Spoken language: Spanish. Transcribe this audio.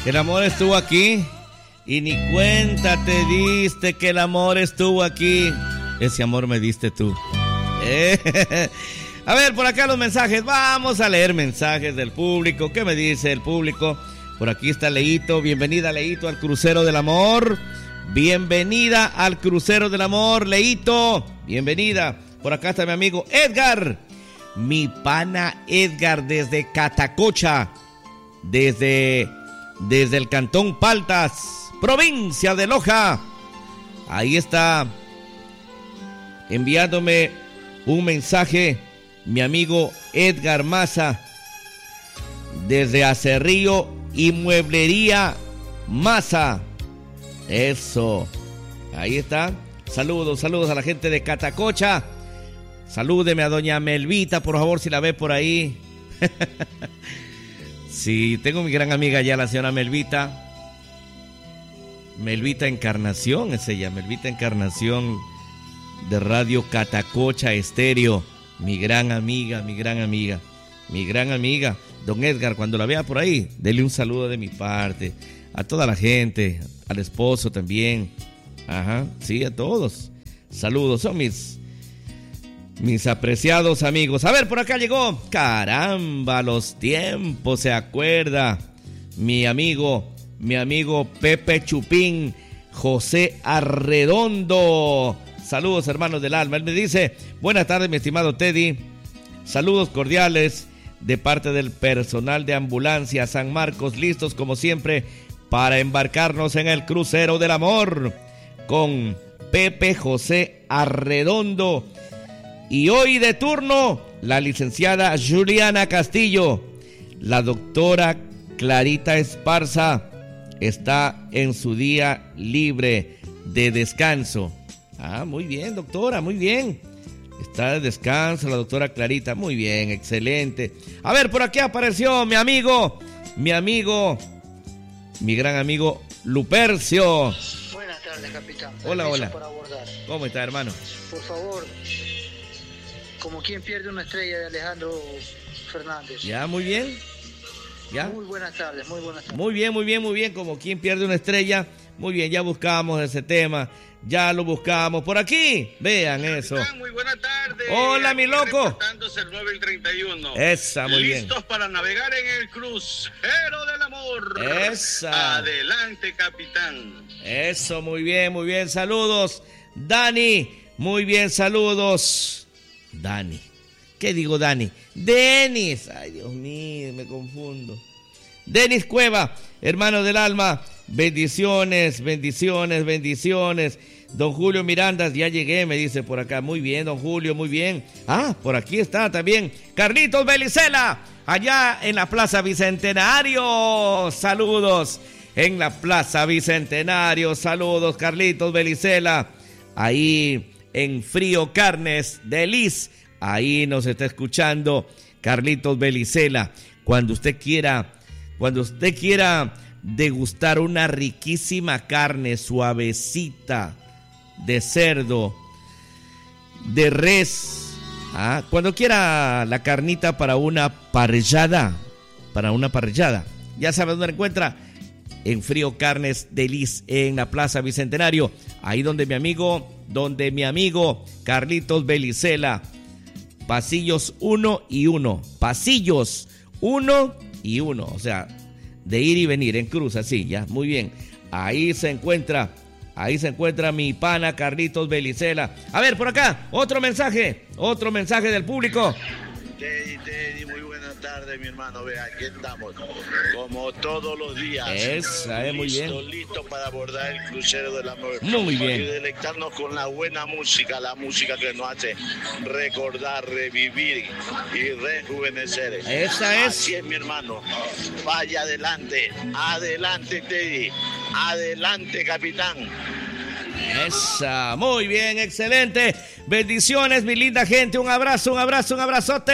El amor estuvo aquí y ni cuenta te diste que el amor estuvo aquí. Ese amor me diste tú. A ver, por acá los mensajes. Vamos a leer mensajes del público. ¿Qué me dice el público? Por aquí está Leito. Bienvenida, Leito, al crucero del amor. Bienvenida al crucero del amor, Leito. Bienvenida. Por acá está mi amigo Edgar. Mi pana Edgar desde Catacocha. Desde el cantón Paltas, provincia de Loja. Ahí está enviándome un mensaje mi amigo Edgar Maza desde Acerrío y Mueblería Maza. Eso, ahí está. Saludos a la gente de Catacocha. Salúdeme a doña Melvita, por favor, si la ve por ahí. Sí, tengo mi gran amiga ya, la señora Melvita. Melvita Encarnación es ella, Melvita Encarnación de Radio Catacocha Estéreo. Mi gran amiga. Don Edgar, cuando la vea por ahí, dele un saludo de mi parte. A toda la gente, al esposo también. Ajá, sí, a todos. Saludos, son mis apreciados amigos. A ver, por acá llegó. Caramba, los tiempos, se acuerda. Mi amigo Pepe Chupín, José Arredondo. Saludos, hermanos del alma. Él me dice: buenas tardes, mi estimado Teddy. Saludos cordiales de parte del personal de Ambulancia San Marcos, listos como siempre para embarcarnos en el crucero del amor con Pepe José Arredondo. Y hoy de turno, la licenciada Juliana Castillo. La doctora Clarita Esparza está en su día libre de descanso. Ah, muy bien, doctora, muy bien. Está de descanso la doctora Clarita. Muy bien, excelente. A ver, por aquí apareció mi gran amigo Lupercio. Buenas tardes, capitán. Hola. Para abordar. ¿Cómo está, hermano? Por favor, como quien pierde una estrella, de Alejandro Fernández. Ya, muy bien. ¿Ya? Muy buenas tardes. Muy bien, como quien pierde una estrella. Muy bien, ya buscamos ese tema. Ya lo buscamos por aquí. Vean eso. Muy buena tarde. Hola, mi loco. Reportándose el 9 y 31. Esa, muy bien. Listos para navegar en el crucero del amor. Esa. Adelante, capitán. Eso, muy bien. Saludos, Dani. Muy bien, saludos. Dani. ¿Qué digo, Dani? Denis. Ay, Dios mío, me confundo. Denis Cueva, hermano del alma. Bendiciones. Don Julio Miranda, ya llegué, me dice por acá. Muy bien, don Julio, muy bien. Ah, por aquí está también Carlitos Belicela, allá en la Plaza Bicentenario. Saludos en la Plaza Bicentenario. Saludos, Carlitos Belicela. Ahí en Frío Carnes de Liz. Ahí nos está escuchando Carlitos Belicela. Cuando usted quiera degustar una riquísima carne suavecita de cerdo, de res, cuando quiera la carnita para una parrillada, ya sabe dónde la encuentra, en Frío Carnes de Liz, en la Plaza Bicentenario, ahí donde mi amigo Carlitos Belicela. Pasillos 1 y 1, pasillos 1 y 1, o sea, de ir y venir en cruz, así, ya, muy bien. Ahí se encuentra mi pana Carlitos Belicela. A ver, por acá, otro mensaje del público. Teddy, muy buenas tardes, mi hermano. Ve, aquí estamos, como todos los días. Esa, muy bien. Listo para abordar el crucero del amor. Muy bien. Y deleitarnos con la buena música, la música que nos hace recordar, revivir y rejuvenecer. Esa es. Así es, mi hermano. Vaya adelante, Teddy. Adelante, capitán. Esa, muy bien, excelente. Bendiciones, mi linda gente. Un abrazote.